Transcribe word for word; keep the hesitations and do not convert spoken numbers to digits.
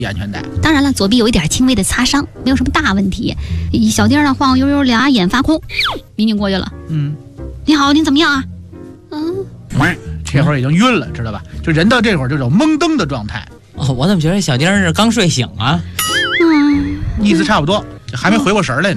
安全带。 当然了，左臂有一点轻微的擦伤，没有什么大问题。小丁呢晃悠悠，俩眼发空，民警过去了。 嗯， 你好，您怎么样啊？嗯， 这会儿已经晕了，知道吧？就人到这会儿就有懵登的状态。 哦，我怎么觉得小丁是刚睡醒啊？ 嗯， 意思差不多，还没回过神来呢。